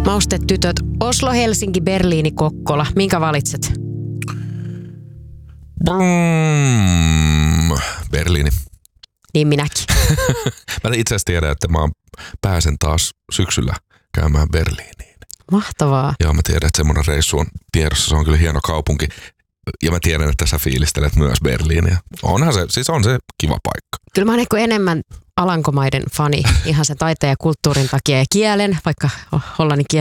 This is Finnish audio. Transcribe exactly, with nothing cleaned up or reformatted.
Maustetytöt, Oslo, Helsinki, Berliini, Kokkola. Minkä valitset? Mm, Berliini. Niin minäkin. Mä itse asiassa tiedän, että mä pääsen taas syksyllä käymään Berliiniin. Mahtavaa. Joo, mä tiedän, että semmoinen reissu on tiedossa. Se on kyllä hieno kaupunki. Ja mä tiedän, että sä fiilistelet myös Berliiniä. Onhan se, siis on se kiva paikka. Kyllä mä oon enemmän Alankomaiden fani ihan sen taiteen ja kulttuurin takia ja kielen, vaikka hollannin kieli